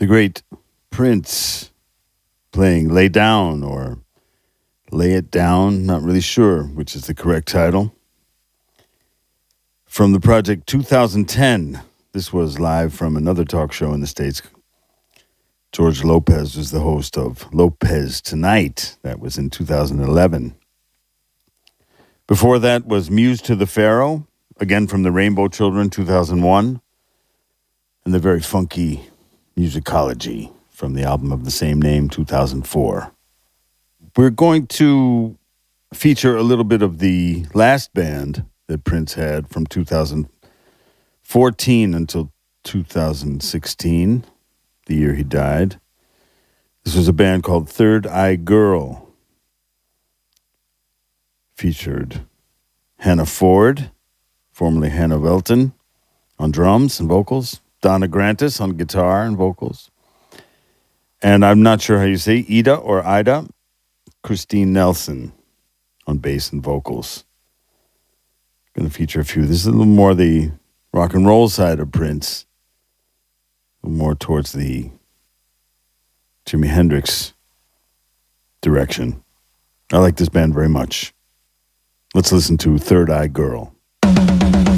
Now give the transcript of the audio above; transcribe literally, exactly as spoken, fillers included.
The great Prince playing Lay Down or Lay It Down, not really sure which is the correct title. From the project two thousand ten, this was live from another talk show in the States. George Lopez was the host of Lopez Tonight. That was in two thousand eleven. Before that was Muse to the Pharaoh, again from the Rainbow Children, two thousand one. And the very funky Musicology from the album of the same name, two thousand four. We're going to feature a little bit of the last band that Prince had from two thousand fourteen until two thousand sixteen, the year he died. This was a band called Third Eye Girl. Featured Hannah Ford, formerly Hannah Welton, on drums and vocals. Donna Grantis on guitar and vocals. And I'm not sure how you say, Ida or Ida. Christine Nelson on bass and vocals. Going to feature a few. This is a little more the rock and roll side of Prince. A little more towards the Jimi Hendrix direction. I like this band very much. Let's listen to Third Eye Girl.